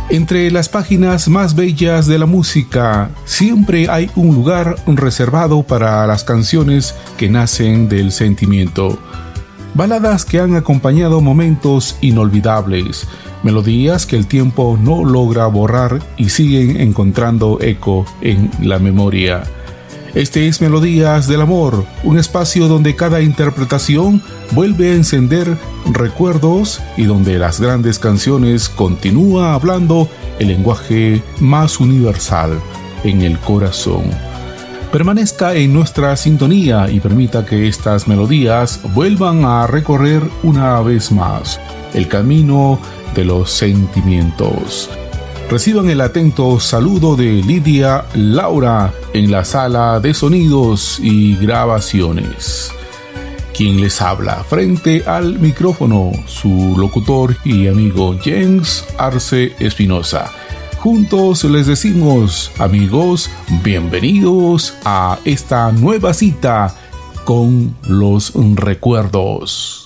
Entre las páginas más bellas de la música, siempre hay un lugar reservado para las canciones que nacen del sentimiento. Baladas que han acompañado momentos inolvidables, melodías que el tiempo no logra borrar y siguen encontrando eco en la memoria. Este es Melodías del Amor, un espacio donde cada interpretación vuelve a encender recuerdos y donde las grandes canciones continúa hablando el lenguaje más universal en el corazón. Permanezca en nuestra sintonía y permita que estas melodías vuelvan a recorrer una vez más el camino de los sentimientos. Reciban el atento saludo de Lidia Laura en la sala de sonidos y grabaciones. Quien les habla frente al micrófono, su locutor y amigo Jens Arce Espinosa. Juntos les decimos, amigos, bienvenidos a esta nueva cita con los recuerdos.